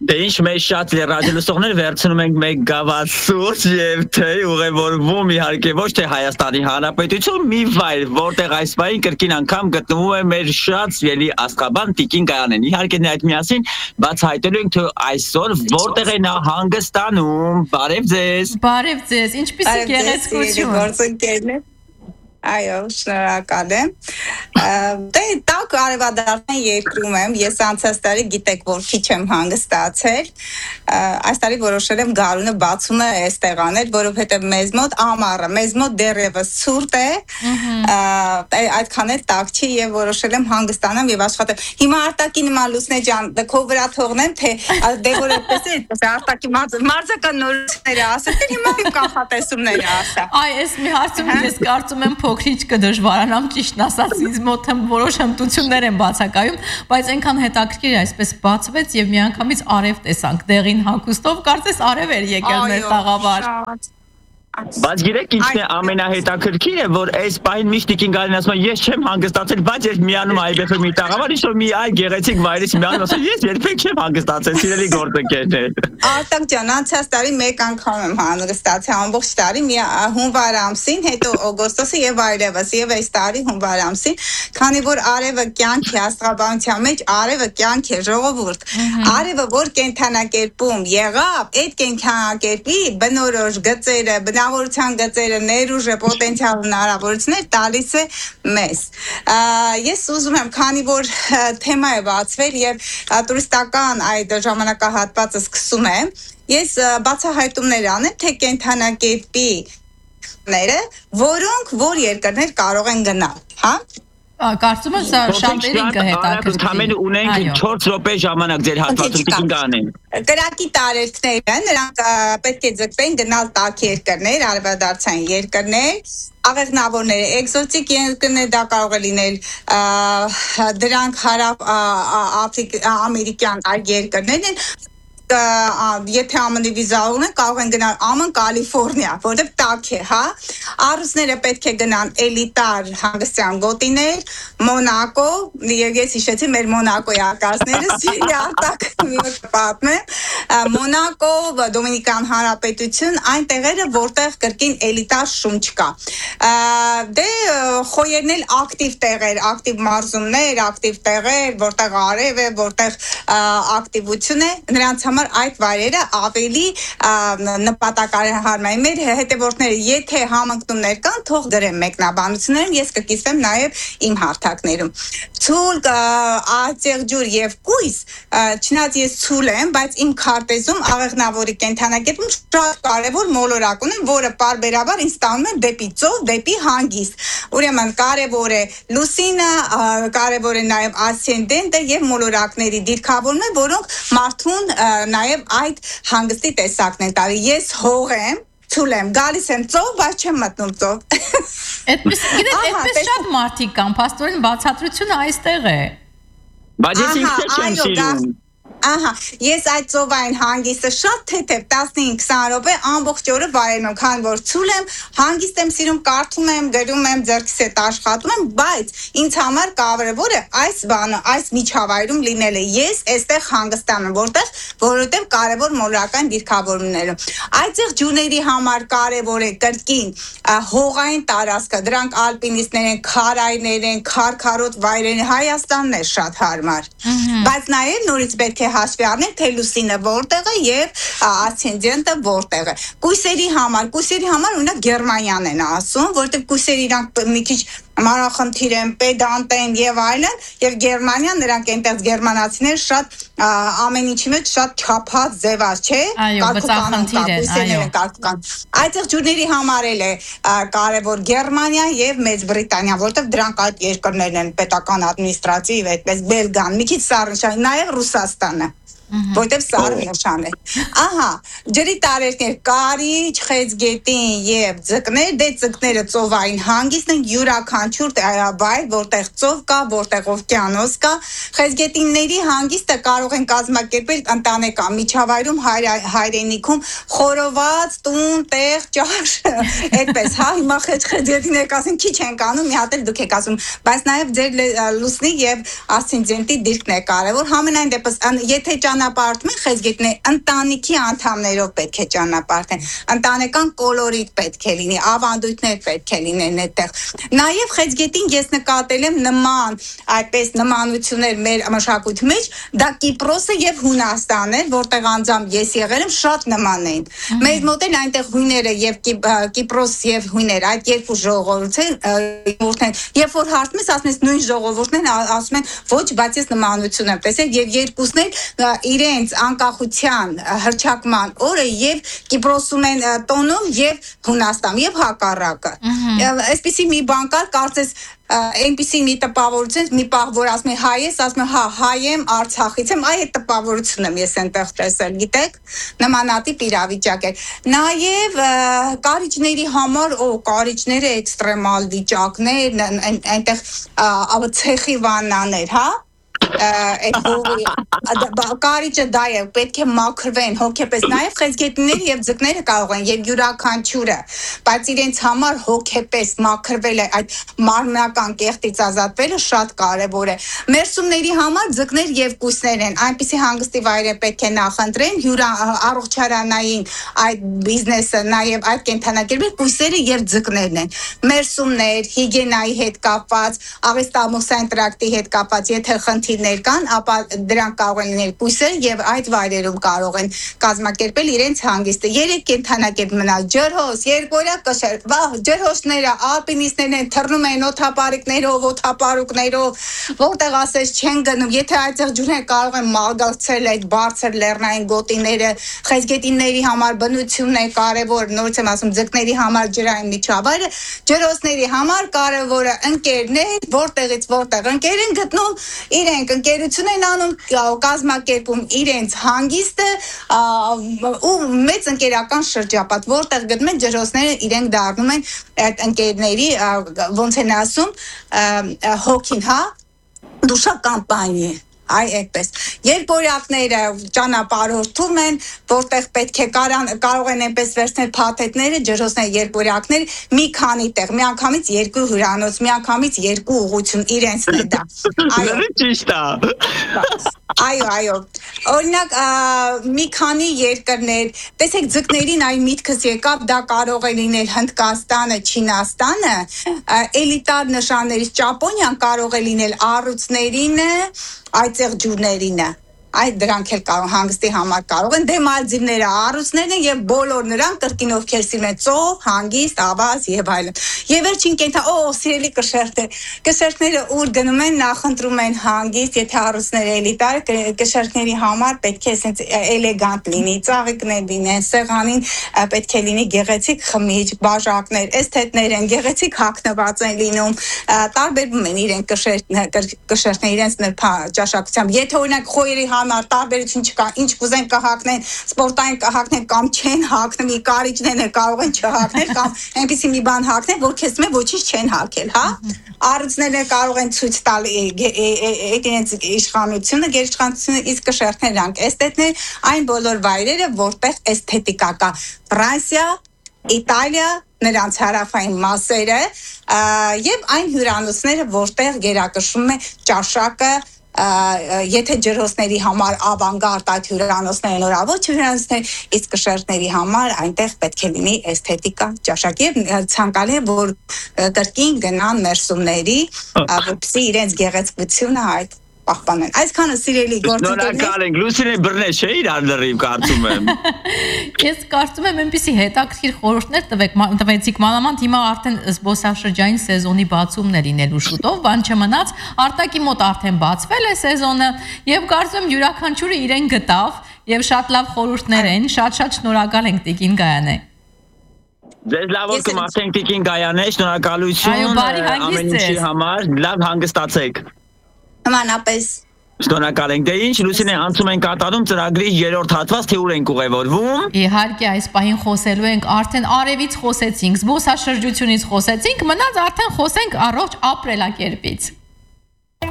Դե ինչ մեծ շատ ռադիոլսողներ վերցնում ենք մեկ գավաթ սուրճ եւ թե ուղևորվում իհարկե ոչ թե Հայաստանի Հանրապետություն մի վայր, որտեղ այս պահին կրկին անգամ գտնվում է մեր շատ սիրելի աստղաբան Տիկին Գայանեն։ Իհարկե այդ միասին բացահայտելու ենք թե այսօր որտեղ է նա հանգստանում։ Բարև ձեզ։ Բարև ձեզ։ Ինչպիսի գեղեցկություն։ Գործընկերներ։ Այո, շնորհակալ եմ։ Դե տակ արևադարձային երկրում եմ, ես անցած տարի գիտեք, որ քիչ եմ հանգստացել, այս տարի որոշել եմ գարունը բացումը այստեղ անել, որովհետև մեզ մոտ ամառը, մեզ մոտ դեռևս ցուրտ է, այդքան էլ տակ չի եւ որոշել եմ հանգստանամ եւ աշխատեմ։ Հիմա Արտակի նման Լուսնե ջան, քո վրա թողնեմ, թե դե որ այդպես է, Արտակի մարզական նորությունները ասել, հիմա իմ կանխատեսումները ասա։ Այ, ես մի հարցում ես կարծում եմ փոքրիչ կդժվարանամ ճիշտ ասած ինձ մոտ որոշ հմտություններ են բացակայում, բայց այնքան հետաքրքիր այսպես բացվեց եւ միանգամից արև տեսանք դեղին հագուստով, կարծես արև էր եկել մեր տաղավար։ Բայց գիտեք ինչն է ամենահետաքրքիրը, որ այս պահին միշտ Տիկին Գայանեն ասում է ես չեմ հանգստացել, բայց ես միանում այբեխը մի տաղավար, ինչ-որ մի այլ գեղեցիկ վայրից միանում ասում ես երբեք չեմ հանգստացել, սիրելի գործընկերներ։ Արտակ ջան, անցած տարի մեկ անգամ եմ հանգստացել, ամբողջ տարի մի հունվար ամսին, հետո օգոստոսը եւ այլևս, եւ այս տարի հունվար ամսին, քանի որ արևը կյանք է աստղաբանության մեջ, արևը կյանք է, ժողովուրդ։ Արևը որ կենթանակերպում եղավ, այդ կենթանակերպի բնորոշ գծերը, բնավորության գծերը, ներուժը, պոտենցիալ հնարավորություններ տալիս է մեզ։ Ես ուզում եմ, քանի որ թեմա է բացվել եւ տուրիստական այդ ժամանակահատվածը սկսում է, ես բացահայտումներ անեմ, թե կենթանակերպի որոնք որ երկրներ կարող են գնալ, հա? Կարծում եմ սա շատերին կհետաքրքրի։ Համենը ունենք 4 րոպե ժամանակ ձեր հատվածում Տիկին Գայանեն։ Կրակի տարերքները, նրանք պետք է ձգտեն գնալ տաք երկրներ, արևադարձային երկրներ, աղեղնավորները, էկզոտիկ երկրներ, դա կարող է լինել դրանք հարավ ամերիկյան այլ երկրներ են, եթե ԱՄՆ վիզա ունեն, կարող են գնալ ԱՄՆ, Կալիֆոռնիա, որտեղ տաք է, հա։ Առուսները պետք է գնան էլիտար հանգստյան գոտիներ, Մոնակո, եւ ես հիշեցի մեր Մոնակոյի արկածները, սիրելի Արտակ մի պատմեմ, Մոնակո, Դոմինիկան Հանրապետություն, այն տեղերը, որտեղ կրկին էլիտար շունչ կա։ Դե խոյերն էլ ակտիվ տեղեր, ակտիվ մարզումներ, ակտիվ տեղեր, որտեղ արև է, որտեղ ակտիվություն է, նրանց համար այդ վայրերը ավելի նպատակահարմար են։ Մեր հետևորդները, եթե համընկնումներ կան, թող գրեն մեկնաբանություններում, ես կկիսվեմ նաև իմ հարթակներում։ Ցուլ, աջեղջուր եւ կույս, չնայած ես ցուլ եմ, բայց իմ քարտեզում աղեղնավորի կենթանակերպում շատ կարևոր մոլորակ ունեմ, որը պարբերաբար ինձ տանում է դեպի ծով, դեպի հանգիստ։ Ուրեմն կարևոր է լուսինը, կարևոր է նաև ասցենդենտը եւ մոլորակների դիրքավորումը, որոնք մարդուն նաև այդ հանգստի տեսակն են տալի։ Ես հող եմ, ցուլ եմ, գալիս եմ ծով, բայց չեմ մտնում ծով։ Այդպես, գիտեք, այդպես շատ մարդիկ կան, փաստորեն բացատրությունը այստեղ է։ Բայց ես ինքս չեմ սիրում։ Ահա, ես այդ ծովային հանգիստը շատ թեթև 15-20 րոպե ամբողջ օրը վայելում եմ, քանի որ ցուլ եմ, հանգիստ եմ սիրում, կարդում եմ, գրում եմ, ձեռքիս հետ աշխատում եմ, բայց ինձ համար կարևոր է այս բանը, այս միջավայրում լինելը։ Ես այստեղ հանգստանում, որովհետև կարևոր մոլորակային դիրքավորումները։ Այդտեղ ջուրների համար կարևոր է կրկին հողային տարածքը, դրանք ալպինիստներ են, քարայրներ են, քարքարոտ վայրեր են, Հայաստանն է շատ հարմար։ Բայց նաև նորից պետք է հաշվի առնել, թե լուսինը որտեղ է եւ ասցենդենտը որտեղ է։ Կույսերի համար ունենք Գերմանիան են ասում, որտեղ կույսերը իրանք մի քիչ մանրախնդիր են, պեդանտ են եւ այլն, եւ Գերմանիան նրանք այնտեղ գերմանացիներ շատ ամեն ինչի մեջ շատ չափած ձևած, չէ՞։ Այո, բծախնդիր են, այո։ Այդտեղ ջուրների համար էլ է կարևոր Գերմանիա եւ Մեծ Բրիտանիա, որտեղ դրանք այդ երկրներն են պետական ադմինիստրատիվ, այդպես Բելգիան, մի քիչ սառնշան, նաեւ Ռուսաստանը։ Որտեւ սառնշան է։ Ահա, ջրի տարերքներ, Կարիճ, Խեցգետին եւ ձկներ, դե ձկները ծովային հանգիստ են, յուրաքանչյուր վայր, որտեղ ծով կա, որտեղ օվկիանոս կա։ Խեցգետինների հանգիստը կարող են կազմակերպել ընտանեկան միջավայրում, հայրենիքում, խորոված, տուն, տեղ, ճաշ, այդպես, հա, հիմա Խեցգետին եք ասում, քիչ ենք անում, մի հատ էլ դուք եք ասում, բայց նաեւ ձեր լուսնի եւ ասցենդենտի դիրքն է կարեւոր։ Համենայն դեպս, եթե ճանապարհորդում են խեցգետներ, ընտանիքի անդամներով պետք է ճանապարհեն, ընտանեկան կոլորիտ պետք է լինի, ավանդույթներ պետք է լինեն այդտեղ։ Նաև խեցգետին ես նկատել եմ նման, այդպես նմանություններ մեր մշակույթի մեջ, դա Կիպրոսը եւ Հունաստանն էր, որտեղ անձամբ ես եղել եմ, շատ նման էին։ Մեր մոտ էլ այնտեղ հույները եւ Կիպրոս եւ հույներ, այդ երկու ժողովուրդներ, երբ որ հարցում ես, ասում ես նույն ժողովուրդն են, ասում են ոչ, բայց ես նմանություն եմ տեսել եւ երկուսն էլ իրենց անկախության հռչակման օրը եւ Կիպրոսում են տոնում եւ Հունաստան եւ հակառակը։ Այսպեսի մի բան կար, կարծես այնպիսի մի տպավորություն, մի պահ, որ ասում է հայ ես, ասում է հա, հայ եմ, Արցախից եմ, այդ տպավորությունն եմ ես այնտեղ տեսել, գիտեք, նմանատիպ իրավիճակ էր։ Նաև կարիճների համար, կարիճները էքստրեմալ վիճակներ, այնտեղ ցեխի վաննաներ, հա։ Կարիճը դա է, պետք է մաքրվեն հոգեպես, նաև խեցգետները եւ ձկները կարող են եւ յուրաքանչյուրը, բայց իրենց համար հոգեպես մաքրվելը, այդ մարմնական կեղտից ազատվելը շատ կարեւոր է։ Մերսումների համար ձկներ եւ կույսներ են, այնպիսի հանգստի վայրեր պետք է նախընտրեն, առողջարանային այդ բիզնեսը, նաև այդ կենթանակերպեր կույսերը եւ ձկներն են։ Մերսումներ, հիգիենայի հետ կապված, աղեստամոսային տրակտի հետ կապված, եթե խնդիրներ կան, ապա դրանք կարող են լինել կույսեր եւ այդ վայրերում կարող են կազմակերպել իրենց հանգիստը։ 3 կենթանակերպ մնալ՝ ջրհոս, երկօրյա կշեր, ջրհոսները, ալպինիստներն են թռնում են օթապարիկներով, օթապարուկներով, որտեղ ասես չեն գնում, եթե այդտեղ ջուրներ կարող են մագացել այդ բարձր լեռնային գոտիները, խեցգետինների համար բնությունն է կարևոր, նորից եմ ասում, ձկների համար ջրային միջավայրը, ջրհոսների համար կարևորը ընկերներ, որտեղից որտեղ ընկեր են գտնում, իրենք ընկերություն են անում, կազմակերպում իրենց հանգիստը ու մեծ ընկերական շրջապատ, որտեղ գտնում են ջրհոսները, իրենք դառնում են այդ ընկերների, ոնց են ասում, հոգին, հա, դուշա կամպանիա։ Այ այդպես։ Երկօրյակները ճանապարհորդում են, որտեղ պետք է կարող են այնպես վերցնել փաթեթները, ջրհոսները, երկօրյակներ, մի քանի տեղ, միանգամից 2 հյուրանոց, միանգամից 2 ուղղություն իրենցն է դա։ Այո, ճիշտ է։ Այո։ Օրինակ, մի քանի երկրներ, տեսեք ձկներին այն միտքս եկավ, դա կարող է լինել Հնդկաստանը, Չինաստանը, էլիտար նշաններից Ճապոնիան կարող է լինել առյուծներինը, այդտեղ ջուրներինը, այդ դրանք էլ կարող հանգստի համար կարող են, դե մալդիվները առյուծներն են եւ բոլոր նրանք կրկին ովքեր սիրում են ծով, հանգիստ, ավազ եւ այլն։ Եվ վերջին սիրելի կշերտները ուր գնում են, նախընտրում են հանգիստ, եթե առյուծները էլիտար, կշերտների համար պետք է ասենց էլեգանտ լինի, ծաղիկներ լինեն, սեղանին պետք է լինի գեղեցիկ խմիչք, բաժակներ, էսթետներ են, գեղեցիկ հագնված են լինում, տարբերվում են իրենք կշերտները իրենց ճաշակությամբ։ Եթե օրինակ խոյերի համար տարբերություն չկա, ինչ կուզեն կհագնեն, սպորտային կհագնեն կամ չեն հագնում, կարիճներն կարող են չհագնել կամ այնպեսի մի բան հագնել, որ քեզ մե ոչինչ չեն հագել, հա։ Առյուծները կարող են ցույց տալ իրենց իշխանությունը, գերիշխանությունը, իսկ կշերտները էսթետներ, այն բոլոր վայրերը, որտեղ էսթետիկա կա։ Ֆրանսիա, Իտալիա, նրանց հարավային մասերը եւ այն հյուրանոցները, որտեղ գերակշռում է ճաշակը, եթե ջրհոսների համար ավանգարդ այդ հյուրանոցները նորավոր հյուրանոցներ, իսկ կշերտների համար այնտեղ պետք է լինի էսթետիկա, ճաշակ եւ ցանկալի է, որ կրկին գնան մերսումների, որպեսզի իրենց գեղեցկությունը այդ պահպանեն։ Այսքանը սիրելի գործընկերներ։ Շնորհակալ ենք, Լուսինե բռնես չէ իրար լրիվ կարծում եմ։ Ես կարծում եմ այնպեսի հետաքրքիր խորհուրդներ տվեցիք մանավանդ հիմա արդեն զբոսաշրջային սեզոնի բացումն է լինելու շուտով, բան չմնաց, Արտակի մոտ արդեն բացվել է սեզոնը եւ կարծում եմ յուրաքանչյուրը իրեն գտավ եւ շատ լավ խորհուրդներ են, շատ շնորհակալ ենք Տիկին Գայանե։ Ձեզ լավ որ կմաղթենք Տիկին Գայանե, շնորհակալություն ամեն ինչի համար, լավ հանգստացեք։ Նմանապես Շնորհակալ ենք։ Դե ինչ, Լուսինե, անցում ենք կատարում ծրագրի 3-րդ հատված, թե ուր ենք ուղևորվում։ Իհարկե, այս պահին խոսելու ենք, արդեն արևից խոսեցինք, զբոսաշրջությունից խոսեցինք, մնաց արդեն խոսենք առողջ ապրելակերպից։